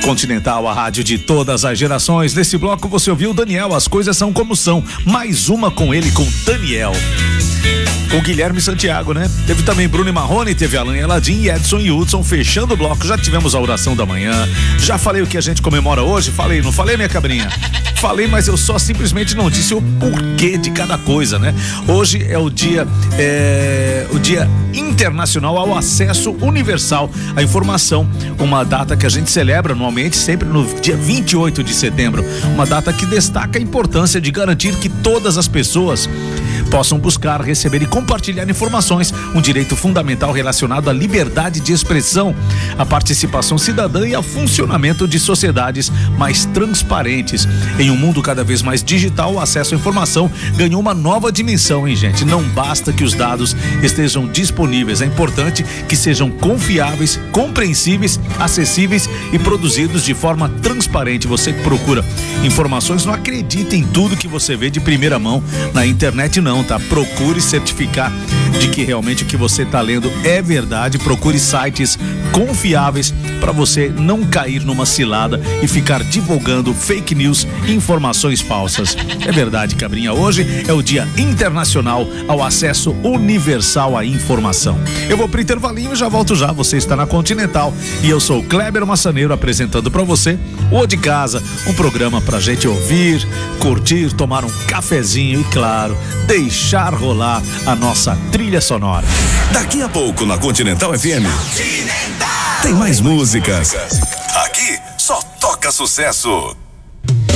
Continental, a rádio de todas as gerações. Nesse bloco você ouviu Daniel, As Coisas São Como São. Mais uma com ele, com Daniel. Com Guilherme Santiago, né? Teve também Bruno e Marrone, teve Alan e Aladim e Edson e Hudson fechando o bloco. Já tivemos a oração da manhã. Já falei o que a gente comemora hoje? Falei, não falei, minha cabrinha? Falei, mas eu só simplesmente não disse o porquê de cada coisa, né? Hoje é o dia internacional ao acesso universal à informação, uma data que a gente celebra anualmente sempre no dia 28 de setembro, uma data que destaca a importância de garantir que todas as pessoas possam buscar, receber e compartilhar informações, um direito fundamental relacionado à liberdade de expressão, à participação cidadã e ao funcionamento de sociedades mais transparentes. Em um mundo cada vez mais digital, o acesso à informação ganhou uma nova dimensão, hein, gente? Não basta que os dados estejam disponíveis, é importante que sejam confiáveis, compreensíveis, acessíveis e produzidos de forma transparente. Você que procura informações, não acredite em tudo que você vê de primeira mão na internet, não, tá? Procure certificar de que realmente o que você está lendo é verdade. Procure sites confiáveis para você não cair numa cilada e ficar divulgando fake news e informações falsas. É verdade, cabrinha. Hoje é o Dia Internacional ao Acesso Universal à Informação. Eu vou pro intervalinho e já volto já. Você está na Continental e eu sou o Kleber Massaneiro apresentando para você o De Casa, um programa pra gente ouvir, curtir, tomar um cafezinho e, claro, deixar rolar a nossa trilha sonora. Daqui a pouco na Continental FM tem mais músicas. Aqui só toca sucesso.